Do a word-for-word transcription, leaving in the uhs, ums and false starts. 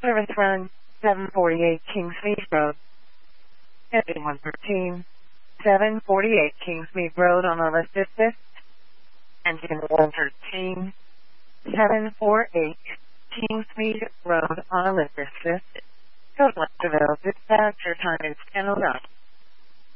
Service run seven forty-eight Kingsmead Road. Engine one thirteen. seven forty-eight Kingsmead Road on a list assist. Engine one thirteen. seven forty-eight Kingsmead Road on a list assist. Total available dispatch. Your time is ten oh nine.